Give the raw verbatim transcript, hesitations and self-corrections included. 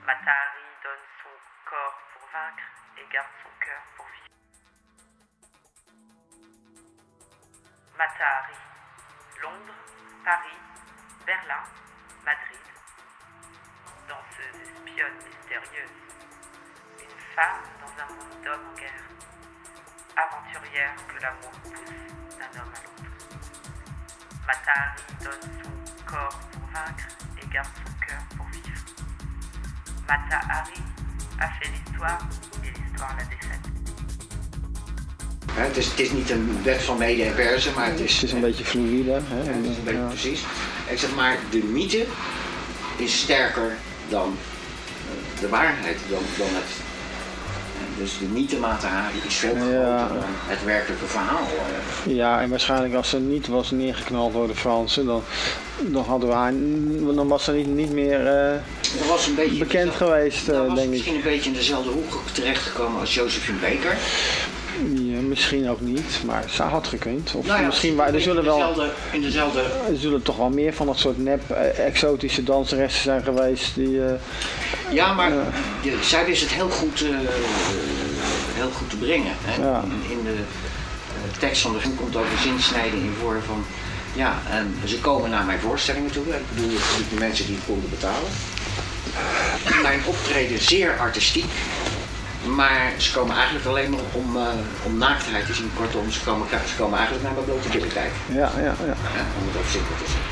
Matahari donne son corps pour vaincre et garde son cœur pour vivre. Matahari, Londres, Paris, Berlin, Madrid. Danseuse espionne mystérieuse. Une femme dans un monde d'hommes en guerre. Aventurière que l'amour pousse d'un homme à l'autre. Matahari donne son corps pour vaincre et garde son cœur pour vivre. Matahari a fait l'histoire et l'histoire l'a défaite. Ja, het, is, het is niet een wet van mede en verse, maar het is... Het is een beetje fluïde. Hè? Ja, het is een beetje Ja. precies. Ik zeg maar, de mythe is sterker dan uh, de waarheid, dan, dan het... Dus de mythe Matahari is veel groter Ja. dan het werkelijke verhaal. Uh. Ja, en waarschijnlijk als ze niet was neergeknald door de Fransen, dan, dan, hadden we haar, dan was ze niet, niet meer uh, Dat was een beetje bekend geweest, uh, dat was denk ik. misschien een beetje in dezelfde hoek terechtgekomen als Josephine Baker. Ja, misschien ook niet, maar ze had gekund. Of Nou ja, misschien, wa- er in zullen wel, dezelfde, in dezelfde... er zullen toch wel meer van dat soort nep, uh, exotische danseressen zijn geweest die... Uh, Ja, maar Ja. de- zij wist het heel goed, uh, heel goed te brengen. Hè? Ja. In, in de uh, tekst van de film komt ook een zinsnijden in voor van... Ja, en ze komen naar mijn voorstellingen toe. Ik bedoel, de mensen die het konden betalen. Mijn optreden zeer artistiek. Maar ze komen eigenlijk alleen maar om, uh, om naaktheid te zien. Kortom, ze komen, ze komen eigenlijk naar mijn blote billen kijken. ja, ja, ja. Ja, om het ook simpel te zeggen.